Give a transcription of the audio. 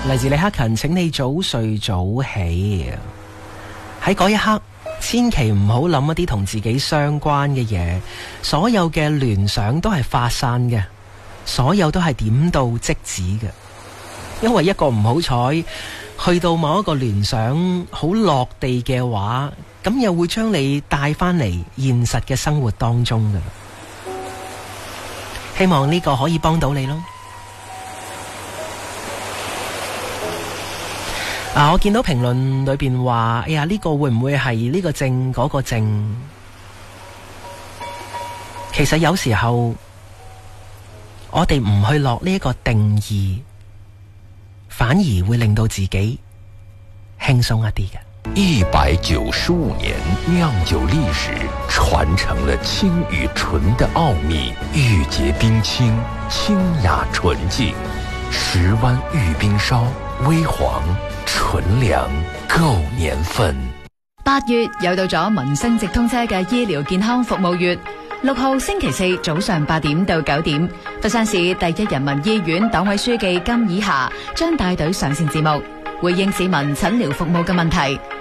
嚟自李克勤，請你早睡早起。喺嗰一刻，千祈唔好諗一啲同自己相關嘅嘢，所有嘅聯想都係發散嘅，所有都係點到即止嘅。因為一個唔好彩，去到某一個聯想好落地嘅話，咁又會將你帶返嚟現實嘅生活當中㗎。希望呢個可以幫到你咯。我見到評論裏邊話，哎呀，呢個會唔會係呢個症嗰個症？其實有時候我哋唔去落呢一個定義，反而會令到自己輕鬆一啲嘅。 195年釀酒歷史，傳承了清與醇的奧秘，玉潔冰清，清雅純淨。10灣玉冰燒，微黃純糧，夠年份。 8月又到咗民生直通車嘅醫療健康服務月，6號星期四早上8點到9點，佛山市第一人民醫院黨委書記金以霞將帶隊上線節目，回應市民診療服務嘅問題。